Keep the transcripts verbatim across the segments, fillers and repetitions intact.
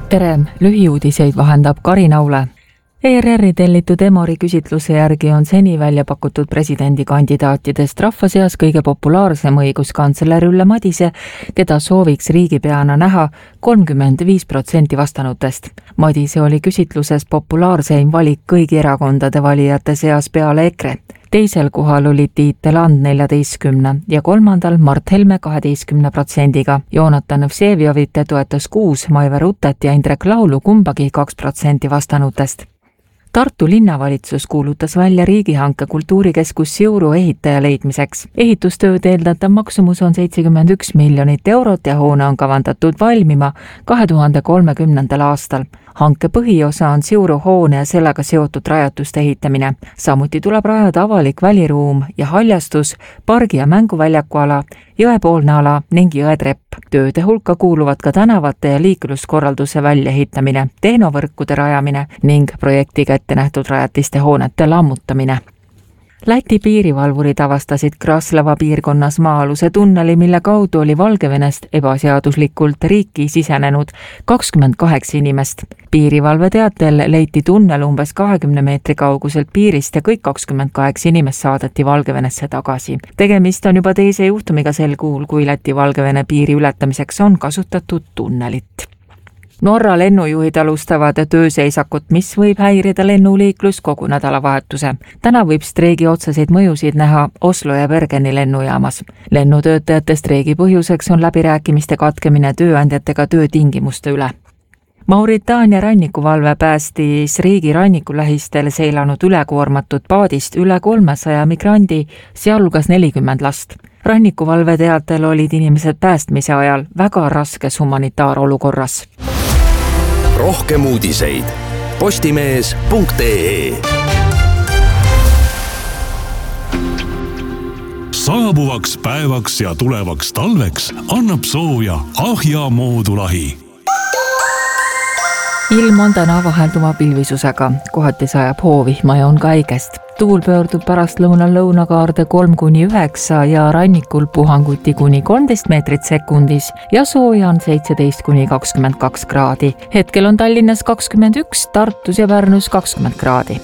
Tere, lühiuudiseid vahendab Karin Aule. E R R-i tellitud Emori küsitluse järgi on seni välja pakutud presidendikandidaatidest rahva seas kõige populaarsem õiguskantsler Ülle Madise, keda sooviks riigipeana näha kolmkümmend viis protsenti vastanutest. Madise oli küsitluses populaarseim valik kõigi erakondade valijate seas peale EKRE. Teisel kohal oli Tiit Teland neljateistkümne ja kolmandal Mart Helme kaheteistkümne protsendiga. Joonatan Vsevjovite toetas kuus, Maive Rutet ja Indrek Laulu kumbagi kaks protsenti vastanutest. Tartu linnavalitsus kuulutas välja riigihanke kultuurikeskus Siuru ehitaja leidmiseks. Ehitustööd eeldatav maksumus on seitsekümmend üks miljonit eurot ja hoone on kavandatud valmima kahe tuhande kolmekümnendal aastal. Hanke põhiosa on Siuru hoone ja sellega seotud rajatuste ehitamine. Samuti tuleb rajada avalik väliruum ja haljastus, pargi- ja mänguväljakuala, jõepoolne ala ning jõetrepp. Tööde hulka kuuluvad ka tänavate ja liikluskorralduse väljaehitamine, tehnovõrkude rajamine ning projektiga ette nähtud rajatiste hoonete lammutamine. Läti piirivalvurid avastasid Kraslava piirkonnas maa-aluse tunneli, mille kaudu oli Valgevenest ebaseaduslikult riiki sisenenud kakskümmend kaheksa inimest. Piirivalve teatel leiti tunnel umbes kahekümne meetri kauguselt piirist ja kõik kakskümmend kaheksa inimest saadeti Valgevenesse tagasi. Tegemist on juba teise juhtumiga sel kuul, kui Läti-Valgevene piiri ületamiseks on kasutatud tunnelit. Norra lennujuhid alustavad tööseisakut, mis võib häirida lennuliiklus kogu nädalavahetuse. Täna võib streigi otseseid mõjusid näha Oslo ja Bergeni lennujaamas. Lennutöötajate streigi põhjuseks on läbirääkimiste katkemine tööandjatega töötingimuste üle. Mauritaania rannikuvalve päästis riigi rannikulähistel seilanud ülekoormatud paadist üle kolmesaja migrandi, sealhulgas nelikümmend last. Rannikuvalve teatel olid inimesed päästmise ajal väga raskes humanitaarolukorras. Rohkem uudiseid postimees punkt ee. Saabuvaks päevaks ja tulevaks talveks annab sooja Ahja moodulahi. Ilm on täna vahelduma pilvisusega, kohati sajab hoovihma ja on käigest. Tuul pöördub pärast lõunal lõunakaarde kolm kuni üheksa ja rannikul puhanguti kuni kolmteist meetrit sekundis ja sooja on seitseteist kuni kakskümmend kaks kraadi. Hetkel on Tallinnas kakskümmend üks, Tartus ja Pärnus kakskümmend kraadi.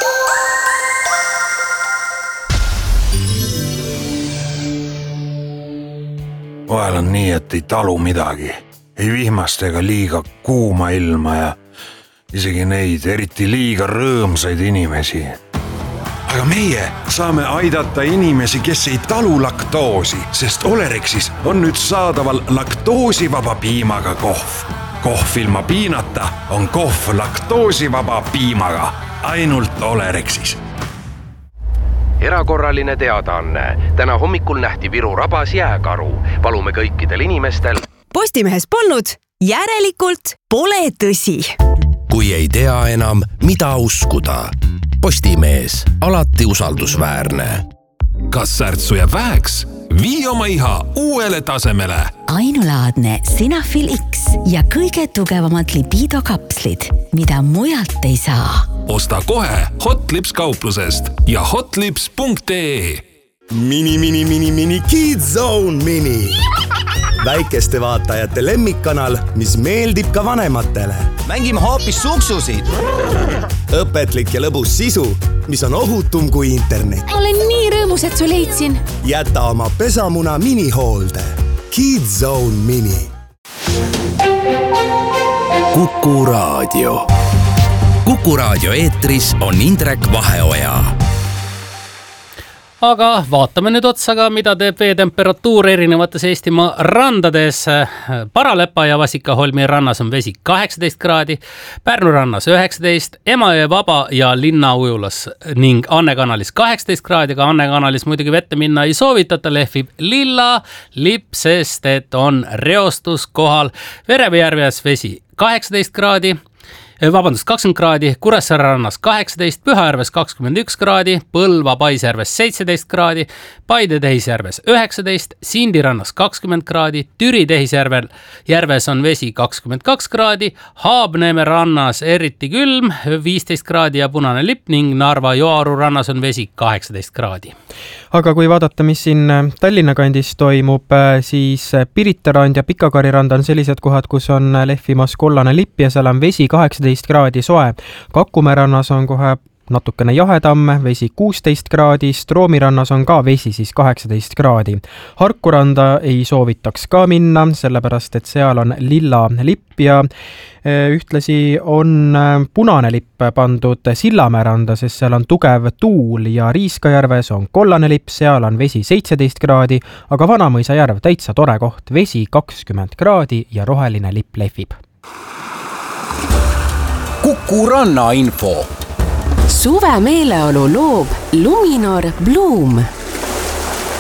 Vahel on nii, et ei talu midagi. Ei vihmast ega liiga kuuma ilma ja isegi neid eriti liiga rõõmsaid inimesi. Aga meie saame aidata inimesi, kes ei talu laktoosi, sest Olerexis on nüüd saadaval laktoosivaba piimaga kohv. Kohv ilma piinata on kohv laktoosivaba piimaga, ainult Olerexis. Erakorraline teadaanne. Täna hommikul nähti Viru rabas jääkaru. Palume kõikidel inimestel. Postimehes polnud, järelikult pole tõsi. Kui ei tea enam, mida uskuda. Postimees, alati usaldusväärne. Kas särtsu jääb väheks? Vii oma iha uuele tasemele. Ainulaadne Sinafil X ja kõige tugevamad libido-kapslid, mida mujalt ei saa. Osta kohe Hotlips kauplusest ja hotlips punkt ee. Mini, mini, mini, mini Kids Zone Mini. Väikeste vaatajate lemmikkanal, mis meeldib ka vanematele. Mängime hoopis suksusid. Õpetlik ja lõbus sisu, mis on ohutum kui internet. Olen nii rõõmus, et su leidsin. Jäta oma pesamuna minihoolde. Kids Zone Mini. Kuku Raadio. Kuku Raadio eetris on Indrek Vaheoja. Aga vaatame nüüd otsaga, mida teeb veetemperatuur erinevates Eestimaa randades. Paralepa ja Vasikaholmi rannas on vesi kaheksateist kraadi, Pärnu rannas üheksateist, Emajõe Vaba ja Linnaujulas ning Anne kanalis kaheksateist kraadi, aga Anne kanalis muidugi vette minna ei soovitata, lehvib lilla lipp, sest et on reostus kohal. Verevejärves vesi kaheksateist kraadi, vabandust, kakskümmend kraadi, Kuressaare rannas kaheksateist, Pühajärves kakskümmend üks kraadi, Põlva Paisjärves seitseteist kraadi, Paide Tehisjärves üheksateist, Sindi rannas kakskümmend kraadi, Türi Tehisjärvel järves on vesi kakskümmend kaks kraadi, Haabneeme rannas eriti külm viisteist kraadi ja punane lipp ning Narva Joaru rannas on vesi kaheksateist kraadi. aga kui vaadata, mis siin Tallinna kandis toimub, siis Piritarand ja Pikakarirand on sellised kohad, kus on lehvimas kollane lipp ja seal on vesi kaheksateist kraadi soe. Kakumäe rannas on kohe natukene jahedam, vesi kuusteist kraadi, Stroomirannas on ka vesi siis kaheksateist kraadi. Harkuranda ei soovitaks ka minna, sellepärast et seal on lilla lipp ja ühtlasi on punane lipp pandud Sillamäe randa, sest seal on tugev tuul ja Riiskajärves on kollane lipp, seal on vesi seitseteist kraadi, aga Vanamõisa järv täitsa tore koht, vesi kakskümmend kraadi ja roheline lipp lehvib. Kuku Ranna info. Suve meeleolu loob Luminor Bloom.